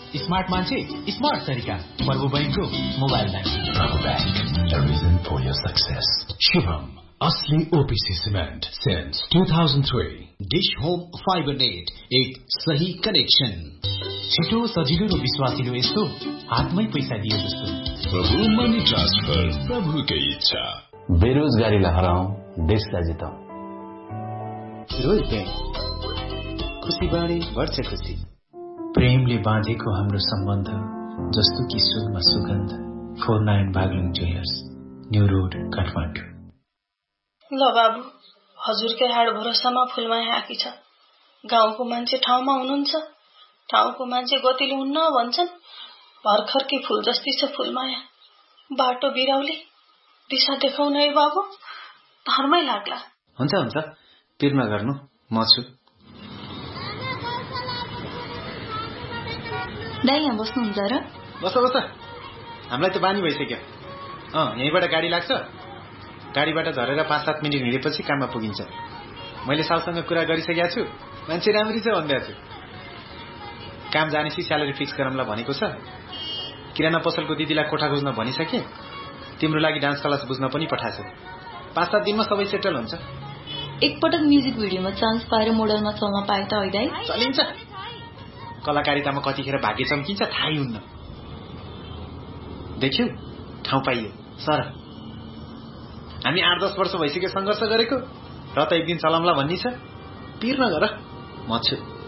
smart मान्छे smart तरिका प्रभु बैंकको मोबाइल बैंकिङ प्रभु bank a reason for your success Shubham असली OPC cement since 2003 dish home fibre net एक सही कनेक्सन छिटो सजिलो र विश्वासिलो यस्तो हातमै पैसा दिए जस्तो प्रभु मनी ट्रान्सफर प्रभुकै इच्छा बेरोजगारीलाई हराउँ देशलाई जिताउँ रोयल बैंक खुशी बाँडे बढ्छ खुशी प्रेमले बाँधेको हाम्रो सम्बन्ध जस्तो कि सुनमा सुगन्ध 49 Baglung jewellers new road Kathmandu ल बाबु हजुरकै हाड भरोसामा फुलमाया आकी छ गाउँको मान्छे ठाउँमा हुनुहुन्छ ठाउँको मान्छे गतिलो हुन्न भन्छन् भर्खरकी फूल जस्ती छ फुलमाया बाटो बिराउली दिशा देखाउन है बाबु धर्मै लाग्ला हुन्छ हुन्छ पिर नगर्नु म छु दाइ यहाँ बस्नुहुन्छ र बस बस हामीलाई त बानी भइसक्यो यहीँबाट गाडी लाग्छ गाडीबाट झरेर 5-7 मिनट हिँडेपछि काममा पुगिन्छ मैले सालसँग कुरा गरिसकेको छु मान्छे राम्री छ भन्दै छु काम जानेसी स्यालेरी फिक्स गरौँला भनेको छ किराना पसलको दिदीलाई कोठा खोज्न भनिसके तिम्रो लागि डान्स क्लास बुझ्न पनि पठाएको 5-7 दिनमा सबै सेटल हुन्छ एकपटक म्युजिक भिडियोमा चान्स पाएर मोडलमा चल्न पाए त है दाइ चलिन्छ कलाकारितामा कतिखेर भाग्य चम्किन्छ थाहै हुन्न देख्यौ ठाउँ पाइयो सर हामी 8-10 वर्ष भइसक्यो सङ्घर्ष गरेको र त एक दिन चलाउँला भन्ने छ पिर नगर म छु